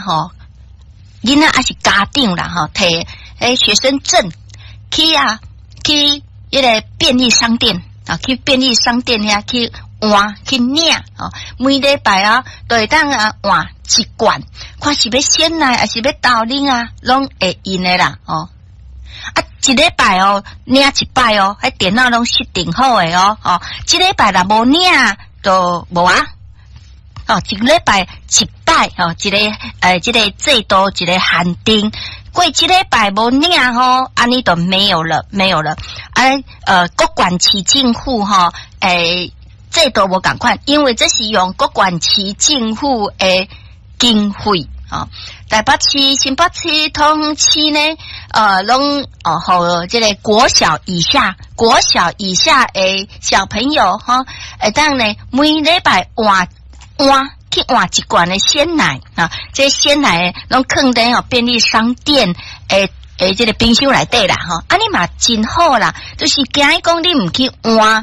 吼，囡仔还是家长啦吼，摕学生证去迄个便利商店啊，去便利商店遐去换去领哦，每礼拜都会当换一罐，看是要鲜奶还是要豆奶啊，拢会用的啦哦。一礼拜领一摆迄电脑拢设定好诶一礼拜若无领就无一个礼拜一摆一个这个制度一个限定，过一礼拜无领安尼就没有了。各管区政府制度无共款，因为这是用各管区政府诶经费台北市、新北市、桃园市呢，拢互这个国小以下诶小朋友当呢每礼拜去换一罐的鲜奶这鲜奶拢放在便利商店这个冰箱内底啦安尼嘛真好啦，就是惊伊讲你唔去换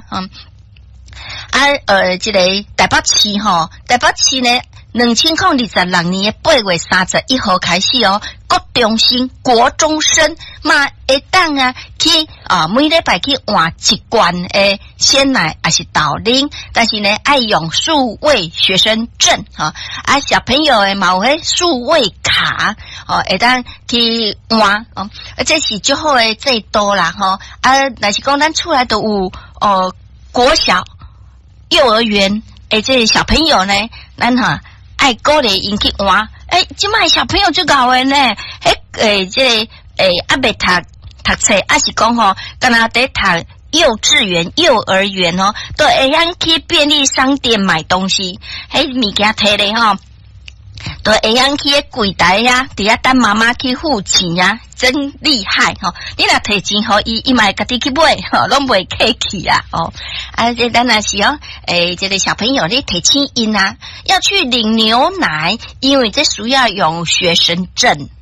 这个台北市呢。2026年8月31號開始各中心國中生嘛會當去每禮拜去換一罐鮮奶還是豆奶，但是呢愛用數位學生證小朋友嘛有迄數位卡會當去換這是最好的制度啦若是講咱厝內都有國小幼兒園這個小朋友呢咱愛鼓勵因去換，即擺小朋友最高誒呢，這個還未讀冊，還是講敢若在讀幼稚園、幼兒園都會曉去便利商店買東西，迄物件摕咧都會曉去櫃台呀，底下等媽媽去付錢呀，真厲害你若摕錢互伊嘛會家己去買攏袂客氣啊這當然是這個小朋友你摕錢因要去領牛奶，因為這需要用學生證